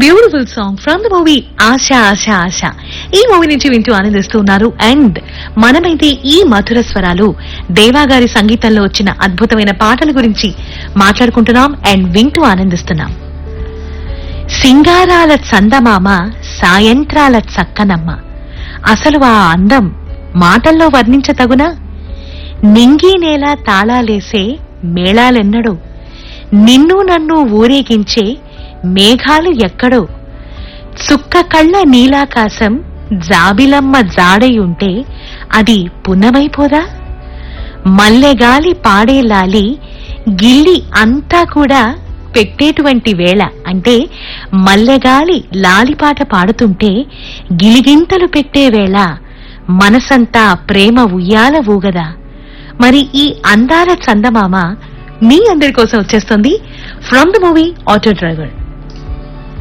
Beautiful song from the movie ఆశ ఆశ ఆశ. ఈ movie నుంచి వింటూ ఆనందిస్తున్నారు. అండ్ మనమైతే ఈ మధుర స్వరాలు దేవా గారి సంగీతంలో వచ్చిన అద్భుతమైన పాటల గురించి మాట్లాడుకుంటున్నాం అండ్ వింటూ ఆనందిస్తున్నాం. సింగారాల చందమామ సాయంత్రాల చక్కనమ్మ, అసలు ఆ అందం మాటల్లో వర్ణించతగునా? నింగి నేల తాళాలేసే మేళాలెన్నడో, నిన్ను నన్ను ఊరేగించే మేఘాలు ఎక్కడో, చుక్క కళ్ళ నీలాకాశం జాబిలమ్మ జాడయుంటే అది పున్నమైపోదా? మల్లెగాలి పాడేలాలి గిల్లి అంతా కూడా పెట్టేటువంటి వేళ, అంటే మల్లెగాలి లాలిపాట పాడుతుంటే గిలిగింతలు పెట్టే వేళ మనసంతా ప్రేమ ఉయ్యాల ఊగదా? మరి ఈ అందాల చందమామ మీ అందరి కోసం వచ్చేస్తుంది from the movie auto driver.